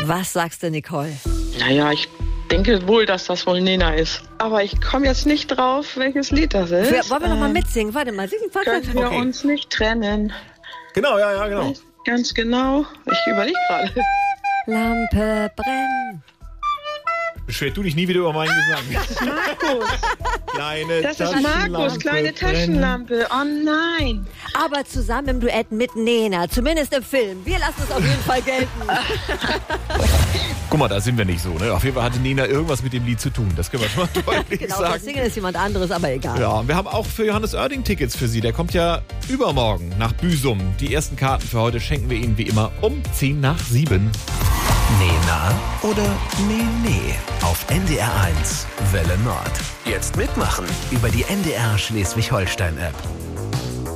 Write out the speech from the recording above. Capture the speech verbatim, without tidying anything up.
Was sagst du, Nicole? Naja, ich denke wohl, dass das wohl Nena ist. Aber ich komme jetzt nicht drauf, welches Lied das ist. Für, wollen wir noch mal Ähm, mitsingen? Warte mal, singen wir Können wir Okay. uns nicht trennen. Genau, ja, ja, genau. Ganz genau. Ich überlege gerade. Lampe brennen. Beschwer du dich nie wieder über meinen Gesang. Markus. Kleine Das ist Markus, kleine Taschenlampe. Oh nein. Aber zusammen im Duett mit Nena, zumindest im Film. Wir lassen es auf jeden Fall gelten. Guck mal, da sind wir nicht so, ne? Auf jeden Fall hatte Nena irgendwas mit dem Lied zu tun. Das können wir schon mal deutlich Genau, sagen. das Singen ist jemand anderes, aber egal. Ja, und wir haben auch für Johannes Oerding Tickets für Sie. Der kommt ja übermorgen nach Büsum. Die ersten Karten für heute schenken wir Ihnen wie immer um zehn nach sieben. Nena oder Nee, nee. Auf N D R eins Welle Nord. Jetzt mitmachen über die N D R Schleswig-Holstein-App.